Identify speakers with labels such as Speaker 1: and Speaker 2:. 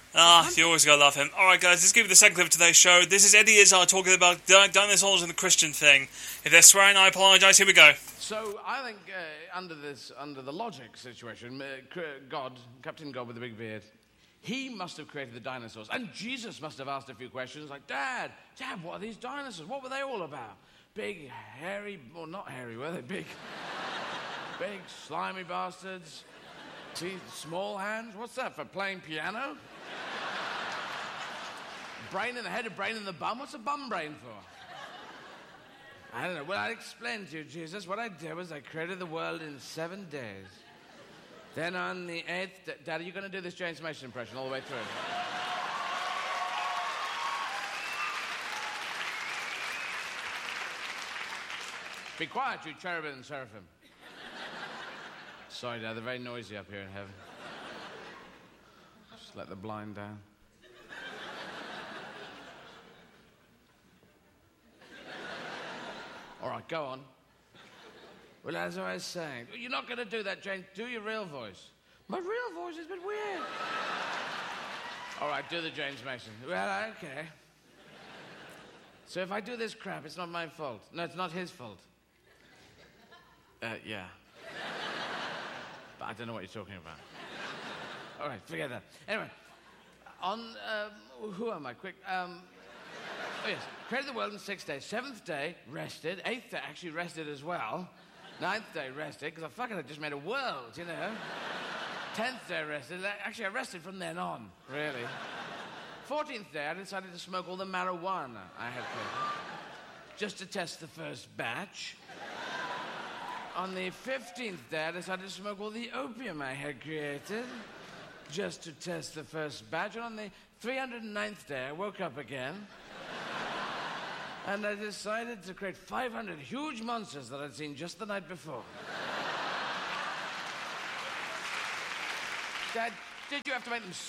Speaker 1: You always gotta love him. Alright guys, let's give you the second clip of today's show. This is Eddie Izzard talking about dinosaurs and the Christian thing. If they're swearing, I apologise. Here we go.
Speaker 2: So I think under the logic situation, Captain God with the big beard, he must have created the dinosaurs. And Jesus must have asked a few questions like, Dad, what are these dinosaurs? What were they all about? Big, hairy, well, not hairy, were they? Big, slimy bastards. Teeth, small hands. What's that, for playing piano? Brain in the head, a brain in the bum? What's a bum brain for? I don't know. Well, I'll explain to you, Jesus. What I did was I created the world in 7 days. Then on the 8th... Dad, are you going to do this James Mason impression all the way through? Be quiet, you cherubim and seraphim. Sorry, Dad, they're very noisy up here in heaven. Just let the blind down. All right, go on. Well, as I was saying, you're not going to do that, James. Do your real voice. My real voice is a bit weird. All right, do the James Mason. Well, okay. So if I do this crap, it's not my fault. No, it's not his fault. Yeah. But I don't know what you're talking about. All right, forget that. Anyway, who am I? Quick. Oh, yes. Created the world in 6 days. 7th day, rested. 8th day, actually rested as well. 9th day, rested, because I just made a world, you know. 10th day, rested. Actually, I rested from then on, really. 14th day, I decided to smoke all the marijuana I had created, just to test the first batch. On the 15th day, I decided to smoke all the opium I had created, just to test the first batch. And on the 309th day, I woke up again. And I decided to create 500 huge monsters that I'd seen just the night before. Dad, did you have to make them